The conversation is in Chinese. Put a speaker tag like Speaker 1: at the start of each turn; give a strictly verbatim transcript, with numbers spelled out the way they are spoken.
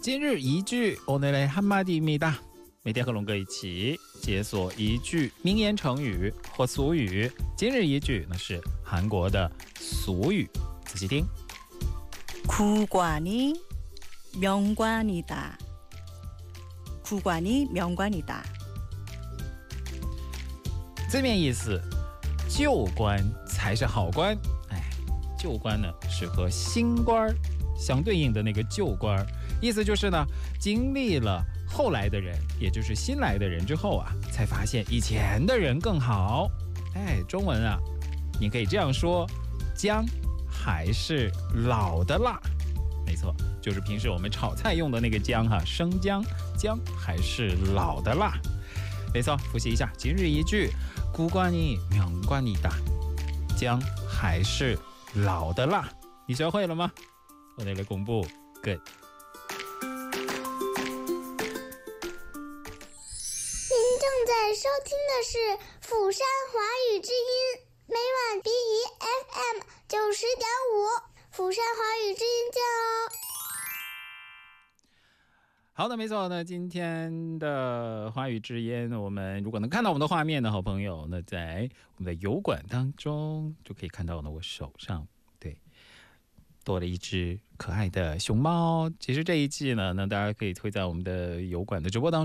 Speaker 1: 今日一句오늘의 한마디입니다。每天和龙哥一起解锁一句名言成语或俗语。今日一句那是韩国的俗语，仔细听。
Speaker 2: 구관이 명관이다. 구관이 명관이다.
Speaker 1: 字面意思，旧官才是好官。哎，旧官呢是和新官相对应的那个旧官，意思就是呢，经历了后来的人，也就是新来的人之后啊，才发现以前的人更好。哎，中文啊，你可以这样说，姜还是老的辣。没错，就是平时我们炒菜用的那个姜哈，生姜，姜还是老的辣。没错，复习一下今日一句，구관이 명관이다，姜还是老的辣。你学会了吗？我来公布 ，Good。
Speaker 3: 您正在收听的是釜山华语之音，每晚 B E F M 九十点五，釜山华语之音见哦。
Speaker 1: 好的，没错。那今天的华语之音，我们如果能看到我们的画面的好朋友，那在我们的油管当中就可以看到呢，我手上对多了一只可爱的熊猫。其实这一季呢，那大家可以推在我们的油管的直播当中。